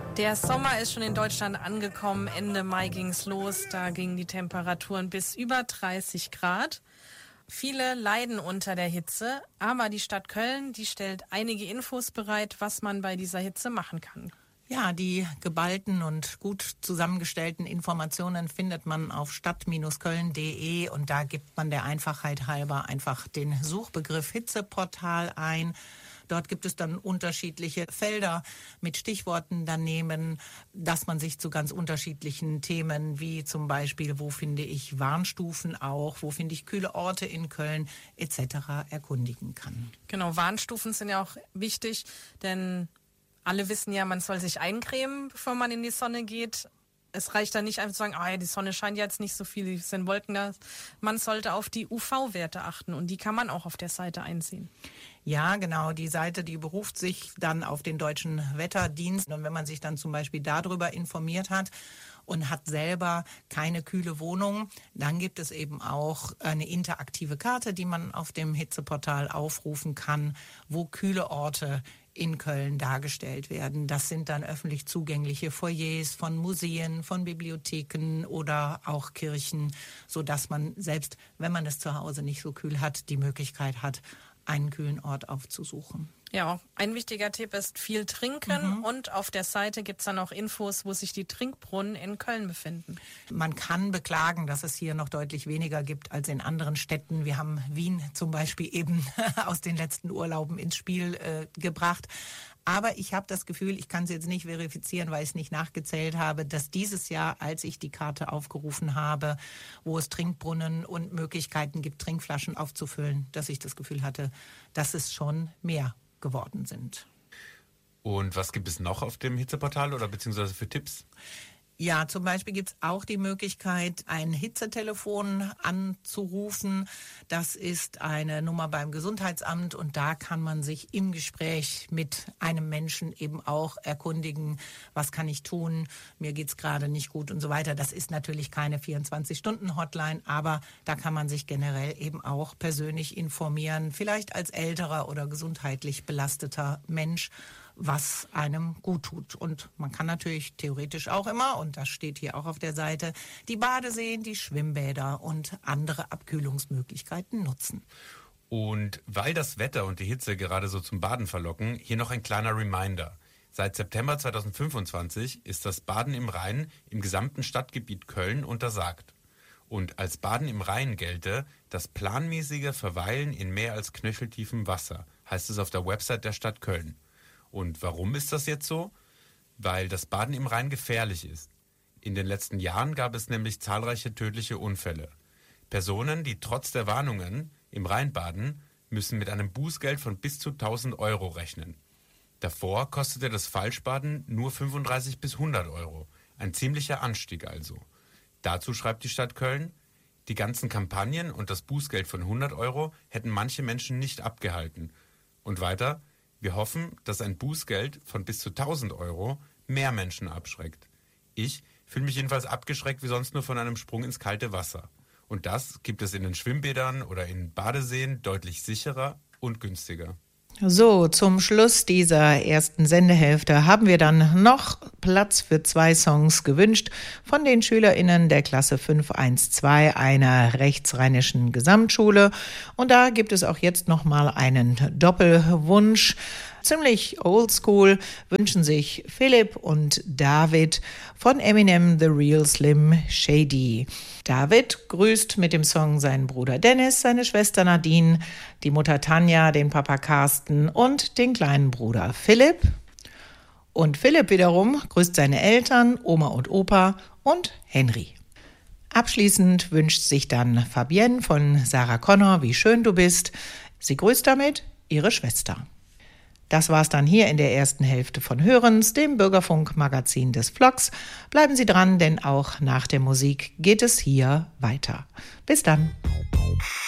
Der Sommer ist schon in Deutschland angekommen. Ende Mai ging's los. Da gingen die Temperaturen bis über 30 Grad. Viele leiden unter der Hitze, aber die Stadt Köln, die stellt einige Infos bereit, was man bei dieser Hitze machen kann. Ja, die geballten und gut zusammengestellten Informationen findet man auf stadt-köln.de und da gibt man der Einfachheit halber einfach den Suchbegriff Hitzeportal ein. Dort gibt es dann unterschiedliche Felder mit Stichworten daneben, dass man sich zu ganz unterschiedlichen Themen wie zum Beispiel, wo finde ich Warnstufen auch, wo finde ich kühle Orte in Köln etc. erkundigen kann. Genau, Warnstufen sind ja auch wichtig, denn alle wissen ja, man soll sich eincremen, bevor man in die Sonne geht. Es reicht dann nicht einfach zu sagen, die Sonne scheint jetzt nicht so viel, es sind Wolken da. Man sollte auf die UV-Werte achten und die kann man auch auf der Seite einsehen. Ja, genau. Die Seite, die beruft sich dann auf den Deutschen Wetterdienst. Und wenn man sich dann zum Beispiel darüber informiert hat und hat selber keine kühle Wohnung, dann gibt es eben auch eine interaktive Karte, die man auf dem Hitzeportal aufrufen kann, wo kühle Orte in Köln dargestellt werden. Das sind dann öffentlich zugängliche Foyers von Museen, von Bibliotheken oder auch Kirchen, sodass man selbst, wenn man es zu Hause nicht so kühl hat, die Möglichkeit hat, einen kühlen Ort aufzusuchen. Ja, ein wichtiger Tipp ist viel trinken und auf der Seite gibt es dann auch Infos, wo sich die Trinkbrunnen in Köln befinden. Man kann beklagen, dass es hier noch deutlich weniger gibt als in anderen Städten. Wir haben Wien zum Beispiel eben aus den letzten Urlauben ins Spiel gebracht. Aber ich habe das Gefühl, ich kann es jetzt nicht verifizieren, weil ich es nicht nachgezählt habe, dass dieses Jahr, als ich die Karte aufgerufen habe, wo es Trinkbrunnen und Möglichkeiten gibt, Trinkflaschen aufzufüllen, dass ich das Gefühl hatte, dass es schon mehr geworden sind. Und was gibt es noch auf dem Hitzeportal oder beziehungsweise für Tipps? Ja, zum Beispiel gibt es auch die Möglichkeit, ein Hitzetelefon anzurufen. Das ist eine Nummer beim Gesundheitsamt und da kann man sich im Gespräch mit einem Menschen eben auch erkundigen, was kann ich tun, mir geht's gerade nicht gut und so weiter. Das ist natürlich keine 24-Stunden-Hotline, aber da kann man sich generell eben auch persönlich informieren, vielleicht als älterer oder gesundheitlich belasteter Mensch, was einem gut tut. Und man kann natürlich theoretisch auch immer, und das steht hier auch auf der Seite, die Badeseen, die Schwimmbäder und andere Abkühlungsmöglichkeiten nutzen. Und weil das Wetter und die Hitze gerade so zum Baden verlocken, hier noch ein kleiner Reminder. Seit September 2025 ist das Baden im Rhein im gesamten Stadtgebiet Köln untersagt. Und als Baden im Rhein gelte das planmäßige Verweilen in mehr als knöcheltiefem Wasser, heißt es auf der Website der Stadt Köln. Und warum ist das jetzt so? Weil das Baden im Rhein gefährlich ist. In den letzten Jahren gab es nämlich zahlreiche tödliche Unfälle. Personen, die trotz der Warnungen im Rhein baden, müssen mit einem Bußgeld von bis zu 1.000 Euro rechnen. Davor kostete das Falschbaden nur 35 bis 100 Euro. Ein ziemlicher Anstieg also. Dazu schreibt die Stadt Köln, die ganzen Kampagnen und das Bußgeld von 100 Euro hätten manche Menschen nicht abgehalten. Und weiter, wir hoffen, dass ein Bußgeld von bis zu 1.000 Euro mehr Menschen abschreckt. Ich fühle mich jedenfalls abgeschreckt wie sonst nur von einem Sprung ins kalte Wasser. Und das gibt es in den Schwimmbädern oder in Badeseen deutlich sicherer und günstiger. So, zum Schluss dieser ersten Sendehälfte haben wir dann noch Platz für 2 Songs gewünscht von den SchülerInnen der Klasse 512 einer rechtsrheinischen Gesamtschule. Und da gibt es auch jetzt nochmal einen Doppelwunsch. Ziemlich oldschool wünschen sich Philipp und David von Eminem The Real Slim Shady. David grüßt mit dem Song seinen Bruder Dennis, seine Schwester Nadine, die Mutter Tanja, den Papa Carsten und den kleinen Bruder Philipp. Und Philipp wiederum grüßt seine Eltern, Oma und Opa und Henry. Abschließend wünscht sich dann Fabienne von Sarah Connor, wie schön du bist. Sie grüßt damit ihre Schwester. Das war's dann hier in der ersten Hälfte von Hörens, dem Bürgerfunk-Magazin des Vlogs. Bleiben Sie dran, denn auch nach der Musik geht es hier weiter. Bis dann.